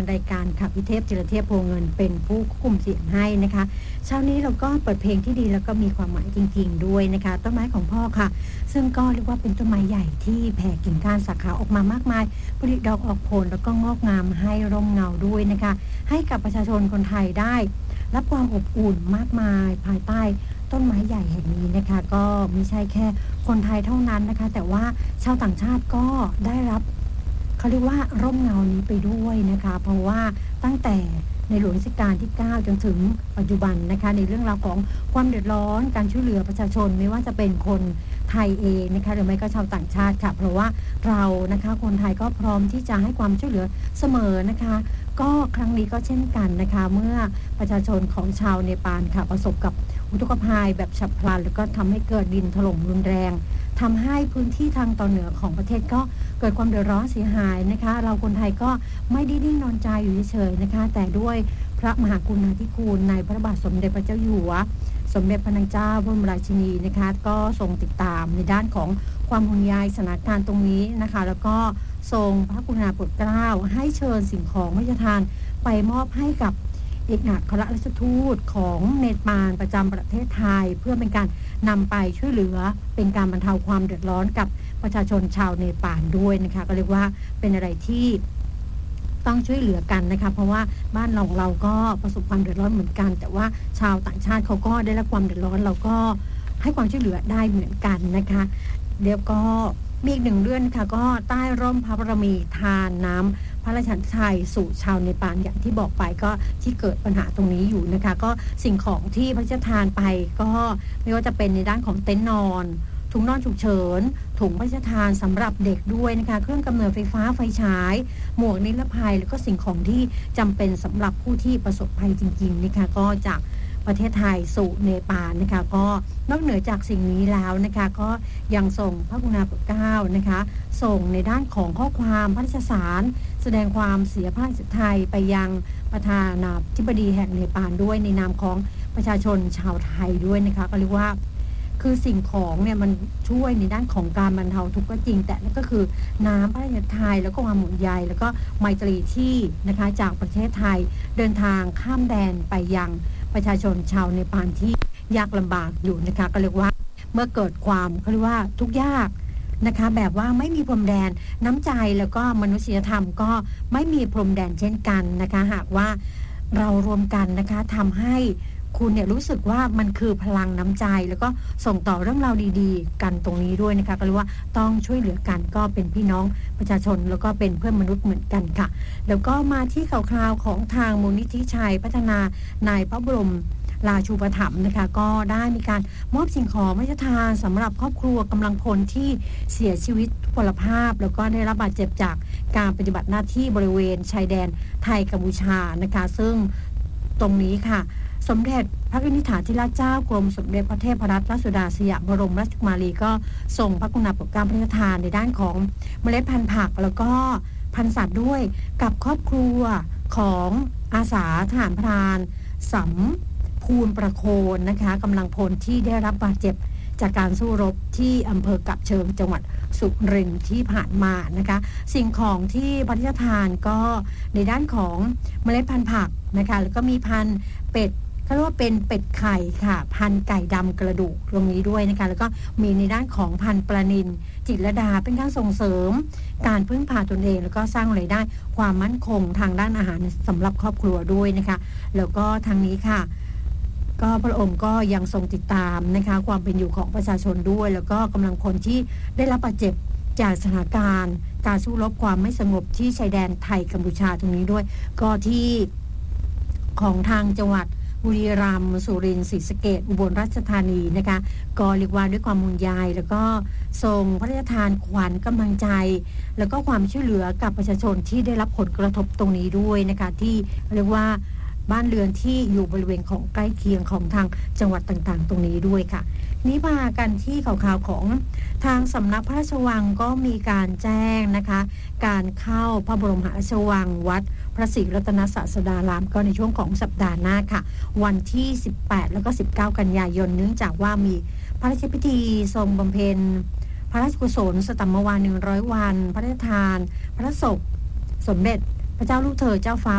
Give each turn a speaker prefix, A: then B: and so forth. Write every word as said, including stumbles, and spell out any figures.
A: รายการค่ะพิเทพจิรเทพโพเงินเป็นผู้ควบคุมเสียงให้นะคะเช้านี้เราก็เปิดเพลงที่ดีแล้วก็มีความหมายจริงๆด้วยนะคะต้นไม้ของพ่อค่ะซึ่งก็เรียกว่าเป็นต้นไม้ใหญ่ที่แผ่กิ่งก้านสาขาออกมามากมายผลิดอกออกผลแล้วก็งอกงามให้ร่มเงาด้วยนะคะให้กับประชาชนคนไทยได้รับความอบอุ่นมากมายภายใต้ต้นไม้ใหญ่แห่งนี้นะคะก็ไม่ใช่แค่คนไทยเท่านั้นนะคะแต่ว่าชาวต่างชาติก็ได้รับเขาเรียกว่าร่มเงานี้ไปด้วยนะคะเพราะว่าตั้งแต่ในหลวงรัชกาลที่เก้าจนถึงปัจจุบันนะคะในเรื่องราวของความเดือดร้อนการช่วยเหลือประชาชนไม่ว่าจะเป็นคนไทยเองนะคะหรือไม่ก็ชาวต่างชาติค่ะเพราะว่าเรานะคะคนไทยก็พร้อมที่จะให้ความช่วยเหลือเสมอนะคะก็ครั้งนี้ก็เช่นกันนะคะเมื่อประชาชนของชาวเนปาลค่ะประสบกับอุทกภัยแบบฉับพลันแล้วก็ทำให้เกิดดินถล่มรุนแรงทำให้พื้นที่ทางตอนเหนือของประเทศก็เกิดความเดือดร้อนเสียหายนะคะเราคนไทยก็ไม่ได้นิ่งนอนใจอยู่เฉยๆนะคะแต่ด้วยพระมหากรุณาธิคุณในพระบาทสมเด็จพระเจ้าอยู่หัวสมเด็จพระนางเจ้าบรมราชินีนะคะก็ทรงติดตามในด้านของความห่วงใยสถานการณ์ตรงนี้นะคะแล้วก็ทรงพระกรุณาโปรดเกล้าให้เชิญสิ่งของพระราชทานไปมอบให้กับเอกอัครราชทูตของเนปาลประจำประเทศไทยเพื่อเป็นการนำไปช่วยเหลือเป็นการบรรเทาความเดือดร้อนกับประชาชนชาวเนปาลด้วยนะคะก็เรียกว่าเป็นอะไรที่ต้องช่วยเหลือกันนะคะเพราะว่าบ้านเราเราก็ประสบความเดือดร้อนเหมือนกันแต่ว่าชาวต่างชาติเขาก็ได้รับความเดือดร้อนเราก็ให้ความช่วยเหลือได้เหมือนกันนะคะเดี๋ยวก็มีอีกหนึ่งเรื่องค่ะก็ใต้ร่มพระบารมีทานน้ำพระราชทานสู่ชาวเนปาลอย่างที่บอกไปก็ที่เกิดปัญหาตรงนี้อยู่นะคะก็สิ่งของที่พระราชทานไปก็ไม่ว่าจะเป็นในด้านของเต็นท์นอนถุงนอนฉุกเฉินถุงพระราชทานสำหรับเด็กด้วยนะคะเครื่องกำเนิดไฟฟ้าไฟฉายหมวกนิรภัยแล้วก็สิ่งของที่จำเป็นสำหรับผู้ที่ประสบภัยจริงๆนะคะก็จากประเทศไทยสู่เนปาลนะคะก็นอกเหนือจากสิ่งนี้แล้วนะคะก็ยังส่งพระกรุณาโปรดเกล้านะคะส่งในด้านของข้อความพระราชสารแสดงความเสียพระราชไทยไปยังประธานาธิบดีแห่งเนปาลด้วยในนามของประชาชนชาวไทยด้วยนะคะก็เรียกว่าคือสิ่งของเนี่ยมันช่วยในด้านของการบรรเทาทุกข์ก็จริงแต่นั่นก็คือน้ำพระราชทานแล้วก็ความห่วงใยแล้วก็ไมตรีที่นะคะจากประเทศไทยเดินทางข้ามแดนไปยังประชาชนชาวเนปาลที่ยากลำบากอยู่นะคะก็เรียกว่าเมื่อเกิดความเขาเรียกว่าทุกข์ยากนะคะแบบว่าไม่มีพรมแดนน้ำใจแล้วก็มนุษยธรรมก็ไม่มีพรมแดนเช่นกันนะคะหากว่าเรารวมกันนะคะทำให้คุณเนี่ยรู้สึกว่ามันคือพลังน้ำใจแล้วก็ส่งต่อเรื่องราวดีๆกันตรงนี้ด้วยนะคะก็เรียกว่าต้องช่วยเหลือกันก็เป็นพี่น้องประชาชนแล้วก็เป็นเพื่อนมนุษย์เหมือนกันค่ะแล้วก็มาที่ข่าวคราวของทางมูลนิธิชัยพัฒนาในพระบรมราชูปถัมภ์นะคะก็ได้มีการมอบสิ่งของพระราชทานสำหรับครอบครัวกำลังพลที่เสียชีวิตพลภาพแล้วก็ได้รับบาดเจ็บจากการปฏิบัติหน้าที่บริเวณชายแดนไทยกัมพูชานะคะซึ่งตรงนี้ค่ะสมเด็จพระนิธิถาธิราชเจ้ากรมสมเด็จพระเทพรัตนราชสุดาสยามบรมราชกุมารีก็ส่งพระกรุณาโปรดเกล้าพระราชทานในด้านของเมล็ดพันธุ์ผักแล้วก็พันธุ์สัตว์ด้วยกับครอบครัวของอาสาทหารพรานสำภูลประโคนนะคะกำลังพลที่ได้รับบาดเจ็บจากการสู้รบที่อำเภอกับเชิงจังหวัดสุรินทร์ที่ผ่านมานะคะสิ่งของที่พระราชทานก็ในด้านของเมล็ดพันธุ์ผักนะคะแล้วก็มีพันธุ์เป็ดเขาเรียกว่าเป็นเป็ดไข่ค่ะพันธุ์ไก่ดำกระดูกตรงนี้ด้วยนะคะแล้วก็มีในด้านของพันธุ์ปลานิลจิตรลดาเป็นการส่งเสริมการพึ่งพาตนเองแล้วก็สร้างรายได้ความมั่นคงทางด้านอาหารสำหรับครอบครัวด้วยนะคะแล้วก็ทางนี้ค่ะก็พระองค์ก็ยังทรงติดตามนะคะความเป็นอยู่ของประชาชนด้วยแล้วก็กำลังพลที่ได้รับบาดเจ็บจากสถานการณ์การสู้รบความไม่สงบที่ชายแดนไทยกัมพูชาตรงนี้ด้วยก็ที่ของทางจังหวัดบุรีรัมย์สุรินทร์ศรีสะเกษอุบลราชธานีนะคะก็เรียกว่าด้วยความห่วงใยแล้วก็ทรงพระราชทานขวัญกำลังใจแล้วก็ความช่วยเหลือกับประชาชนที่ได้รับผลกระทบตรงนี้ด้วยนะคะที่เรียกว่าบ้านเรือนที่อยู่บริเวณของใกล้เคียงของทางจังหวัดต่างๆตรงนี้ด้วยค่ะนี้มากันที่ข่าวๆของทางสำนักพระราชวังก็มีการแจ้งนะคะการเข้าพระบรมมหาราชวังวัดพระศรีรัตนศาสดารามก็ในช่วงของสัปดาห์หน้าค่ะวันที่สิบแปดแล้วก็สิบเก้ากันยายนเนื่องจากว่ามีพระราชพิธีทรงบำเพ็ญพระราชกุศลสตัมมวาหนึ่งร้อยวันพระราชทานพระศพสมเด็จพระเจ้าลูกเธอเจ้าฟ้า